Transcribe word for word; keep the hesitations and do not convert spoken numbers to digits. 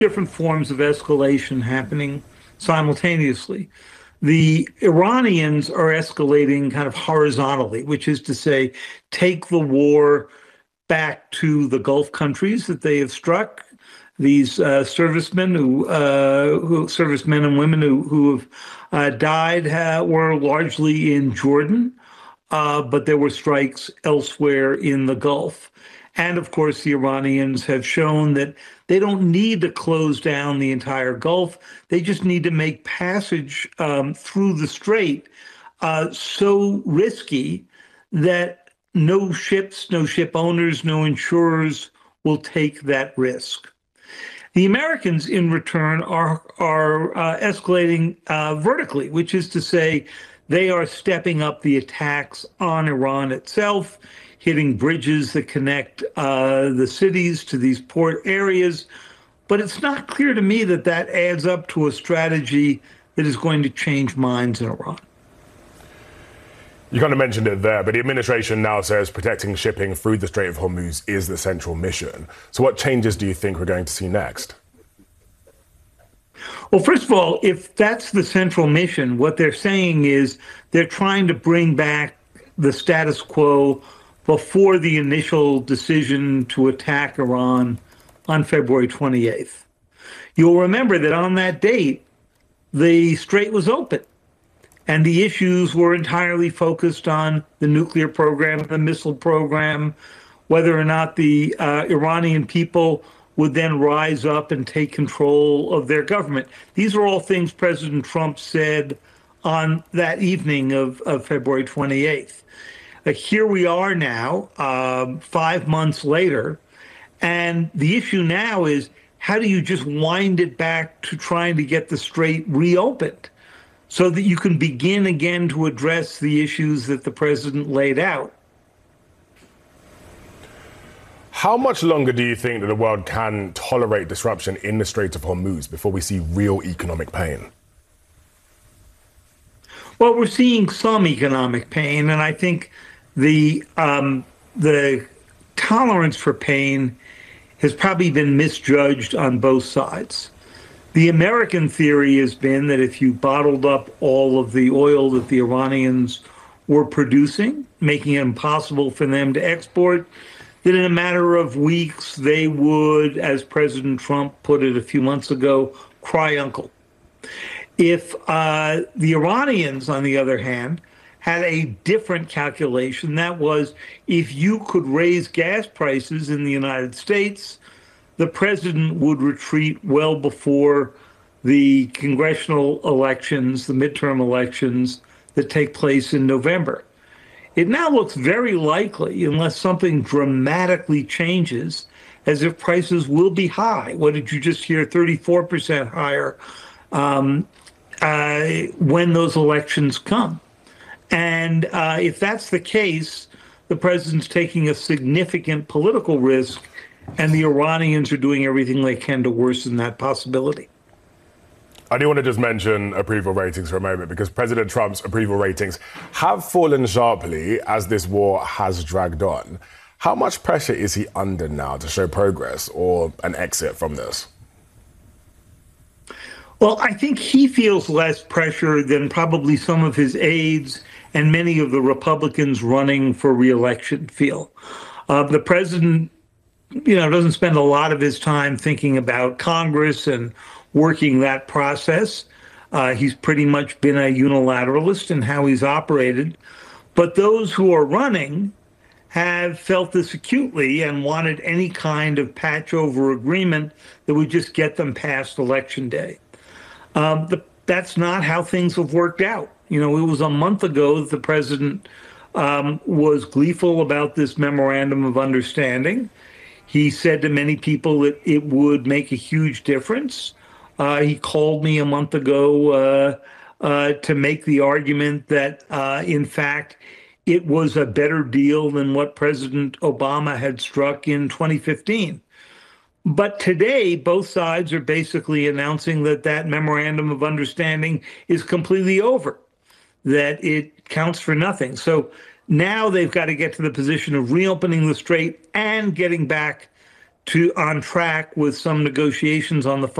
different forms of escalation happening simultaneously. The Iranians are escalating kind of horizontally, which is to say, take the war back to the Gulf countries that they have struck. These uh, servicemen who, uh, who servicemen and women who, who have uh, died uh, were largely in Jordan, uh, but there were strikes elsewhere in the Gulf. And of course, the Iranians have shown that they don't need to close down the entire Gulf. They just need to make passage um, through the strait uh, so risky that no ships, no ship owners, no insurers will take that risk. The Americans, in return, are, are uh, escalating uh, vertically, which is to say they are stepping up the attacks on Iran itself, hitting bridges that connect uh, the cities to these port areas. But it's not clear to me that that adds up to a strategy that is going to change minds in Iran. You kind of mentioned it there, but the administration now says protecting shipping through the Strait of Hormuz is the central mission. So what changes do you think we're going to see next? Well, first of all, if that's the central mission, what they're saying is they're trying to bring back the status quo before the initial decision to attack Iran on February twenty-eighth. You'll remember that on that date, the strait was open, and the issues were entirely focused on the nuclear program, the missile program, whether or not the uh, Iranian people would then rise up and take control of their government. These are all things President Trump said on that evening of, of February twenty-eighth. Uh, here we are now, um, five months later, and the issue now is how do you just wind it back to trying to get the strait reopened so that you can begin again to address the issues that the president laid out? How much longer do you think that the world can tolerate disruption in the Strait of Hormuz before we see real economic pain? Well, we're seeing some economic pain, and I think the um, the tolerance for pain has probably been misjudged on both sides. The American theory has been that if you bottled up all of the oil that the Iranians were producing, making it impossible for them to export, that in a matter of weeks they would, as President Trump put it a few months ago, cry uncle. If uh, the Iranians, on the other hand, had a different calculation, that was if you could raise gas prices in the United States, the president would retreat well before the congressional elections, the midterm elections that take place in November. It now looks very likely, unless something dramatically changes, as if prices will be high. What did you just hear? thirty-four percent higher um, uh, when those elections come. And uh, if that's the case, the president's taking a significant political risk, and the Iranians are doing everything they can to worsen that possibility. I do want to just mention approval ratings for a moment, because President Trump's approval ratings have fallen sharply as this war has dragged on. How much pressure is he under now to show progress or an exit from this? Well, I think he feels less pressure than probably some of his aides and many of the Republicans running for re-election feel. Uh, the president, you know, doesn't spend a lot of his time thinking about Congress and working that process. Uh, he's pretty much been a unilateralist in how he's operated. But those who are running have felt this acutely and wanted any kind of patch-over agreement that would just get them past Election Day. Um, the, that's not how things have worked out. You know, it was a month ago that the president um, was gleeful about this memorandum of understanding. He said to many people that it would make a huge difference. Uh, he called me a month ago uh, uh, to make the argument that, uh, in fact, it was a better deal than what President Obama had struck in twenty fifteen. But today, both sides are basically announcing that that memorandum of understanding is completely over, that it counts for nothing. So now they've got to get to the position of reopening the strait and getting back to on track with some negotiations on the